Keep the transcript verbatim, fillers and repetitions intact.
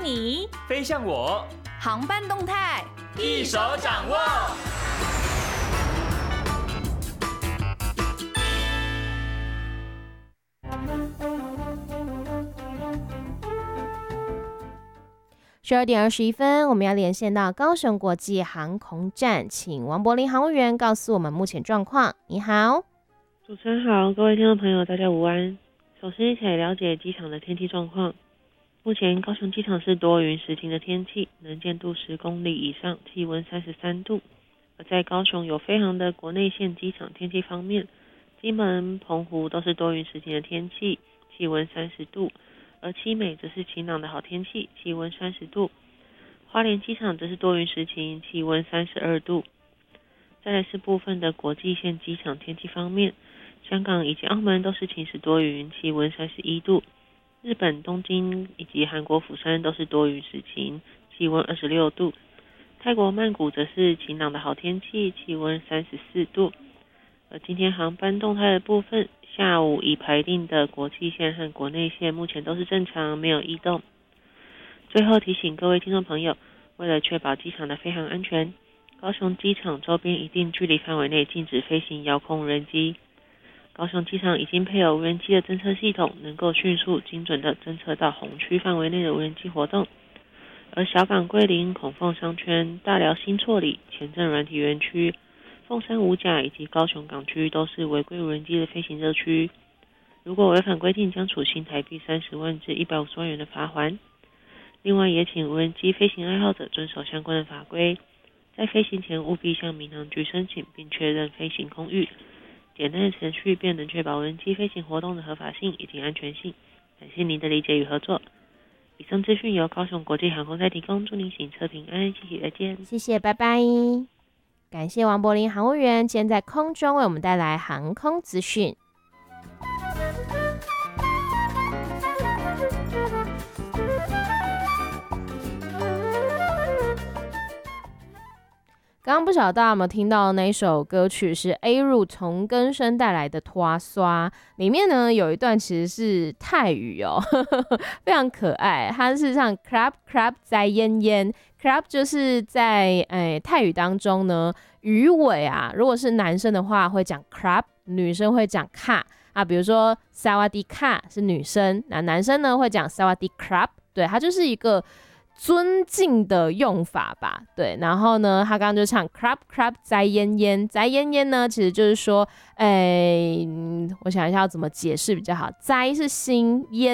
你， 飞向我， 航班动态一手掌握。 十二点二十一分，我们要连线到高雄国际航空站，请王柏林航务员告诉我们目前状况。你好， 主持人好，各位听众朋友，大家午安。首先一起来了解机场的天气状况。目前高雄机场是多云时晴的天气，能见度十公里以上，气温三十三度。而在高雄有飞航的国内线机场天气方面，金门、澎湖都是多云时晴的天气，气温三十度。而七美则是晴朗的好天气，气温三十度。花莲机场则是多云时晴，气温三十二度。再来是部分的国际线机场天气方面，香港以及澳门都是晴时多云，气温三十一度。日本东京以及韩国釜山都是多云时晴，气温二十六度。泰国曼谷则是晴朗的好天气，气温三十四度。而今天航班动态的部分，下午已排定的国际线和国内线目前都是正常，没有异动。最后提醒各位听众朋友，为了确保机场的飞航安全，高雄机场周边一定距离范围内禁止飞行遥控无人机。高雄机场已经配有无人机的侦测系统，能够迅速精准地侦测到红区范围内的无人机活动。而小港桂林、孔凤商圈、大寮新厝里、前镇软体园区、凤山五甲以及高雄港区都是违规无人机的飞行热区，如果违反规定，将处新台币三十万至一百五十万元的罚锾。另外，也请无人机飞行爱好者遵守相关的法规，在飞行前务必向民航局申请并确认飞行空域，简单的程序便能确保无人机飞行活动的合法性以及安全性。感谢您的理解与合作。以上资讯由高雄国际航空站提供，祝您行车平安，谢谢，再见。 谢谢，拜拜。感谢王柏林航务员今天在空中为我们带来航空资讯。刚刚不晓得大家有没有听到那一首歌曲是 A 入童根生带来的《拖刷》，里面呢有一段其实是泰语哦，呵呵非常可爱。它是唱 crab crab 在烟烟 crab 就是在诶泰语当中呢，鱼尾啊，如果是男生的话会讲 crab， 女生会讲 ka 啊，比如说 sawadee ka 是女生，那男生呢会讲 sawadee crab， 对，它就是一个尊敬的用法吧，对，然后呢，他刚刚就唱 crab crab 在烟烟，在烟烟呢，其实就是说，哎、欸，我想一下要怎么解释比较好，在是心，烟